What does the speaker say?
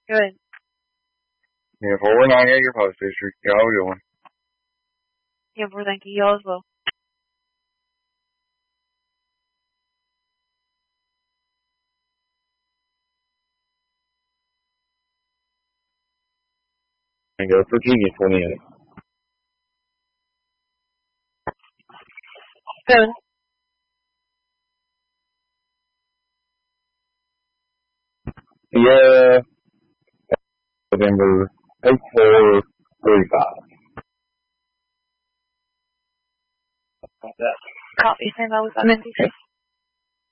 Good. Yeah, 419 your post district. Y'all doing? Yeah, well, thank you. Y'all as well. And go Virginia 28. Good. Yeah, November 8435. Copy. Same. I was on NC3.